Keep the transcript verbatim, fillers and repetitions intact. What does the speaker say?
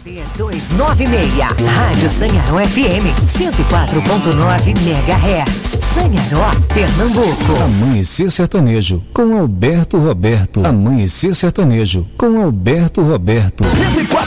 duzentos e noventa e seis, Rádio Sanharó F M, cento e quatro ponto nove megahertz, Sanharó, Pernambuco. Amanhecer Sertanejo, com Alberto Roberto. Amanhecer Sertanejo, com Alberto Roberto.